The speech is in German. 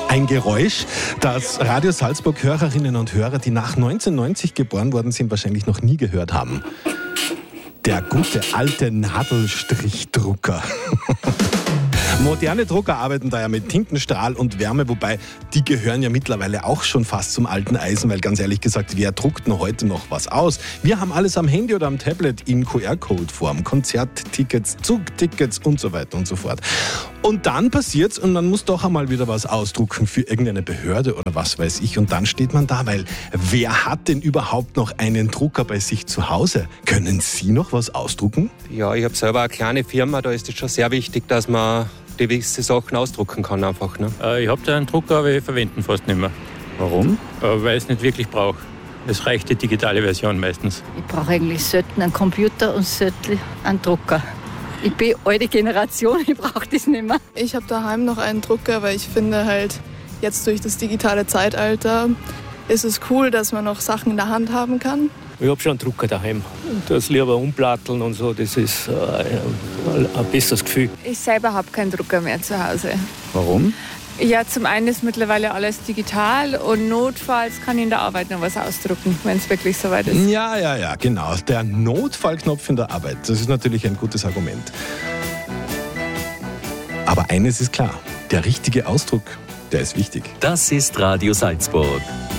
Ein Geräusch, das Radio Salzburg-Hörerinnen und Hörer, die nach 1990 geboren worden sind, wahrscheinlich noch nie gehört haben. Der gute alte Nadelstrichdrucker. Moderne Drucker arbeiten da ja mit Tintenstrahl und Wärme, wobei die gehören ja mittlerweile auch schon fast zum alten Eisen, weil ganz ehrlich gesagt, wer druckt denn heute noch was aus? Wir haben alles am Handy oder am Tablet in QR-Code-Form, Konzerttickets, Zugtickets und so weiter und so fort. Und dann passiert's und man muss doch einmal wieder was ausdrucken für irgendeine Behörde oder was weiß ich. Und dann steht man da, weil wer hat denn überhaupt noch einen Drucker bei sich zu Hause? Können Sie noch was ausdrucken? Ja, ich habe selber eine kleine Firma, da ist es schon sehr wichtig, dass man gewisse Sachen ausdrucken kann einfach. Ne? Ich habe da einen Drucker, aber ich verwende ihn fast nicht mehr. Warum? Weil ich es nicht wirklich brauche. Es reicht die digitale Version meistens. Ich brauche eigentlich selten einen Computer und selten einen Drucker. Ich bin alte Generation, ich brauche das nicht mehr. Ich habe daheim noch einen Drucker, weil ich finde halt, jetzt durch das digitale Zeitalter ist es cool, dass man noch Sachen in der Hand haben kann. Ich habe schon einen Drucker daheim. Das lieber umplatteln und so, das ist ein besseres Gefühl. Ich selber habe keinen Drucker mehr zu Hause. Warum? Ja, zum einen ist mittlerweile alles digital und notfalls kann ich in der Arbeit noch was ausdrucken, wenn es wirklich soweit ist. Ja, genau. Der Notfallknopf in der Arbeit, das ist natürlich ein gutes Argument. Aber eines ist klar, der richtige Ausdruck, der ist wichtig. Das ist Radio Salzburg.